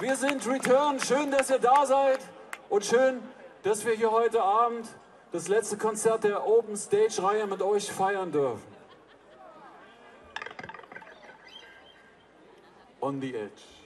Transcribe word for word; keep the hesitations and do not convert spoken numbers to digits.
Wir sind Return. Schön, dass ihr da seid und schön, dass wir hier heute Abend das letzte Konzert der Open Stage Reihe mit euch feiern dürfen. On the Edge.